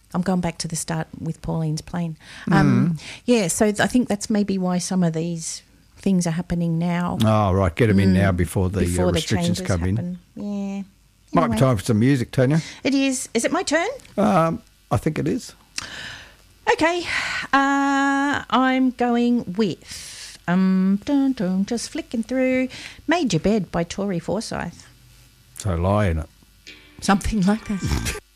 I'm going back to the start with Pauline's plane. So I think that's maybe why some of these things are happening now. Oh, right. Get them in now before the restrictions come happen. In. Yeah. Might be time for some music, Tanya. It is. Is it my turn? I think it is. Okay. I'm going with, just flicking through, Made Your Bed by Tori Forsyth. So lie in it. Something like that.